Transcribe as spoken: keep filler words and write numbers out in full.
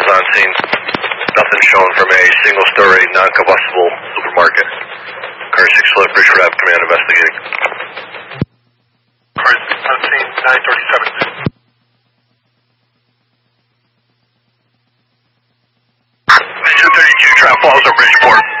was on scene. Nothing shown from a single-story, non-combustible supermarket. Car six Flip, Bridgeford Ave, command investigating. Car on scene, nine thirty-seven. two thirty-two, trap falls over Bridgeport.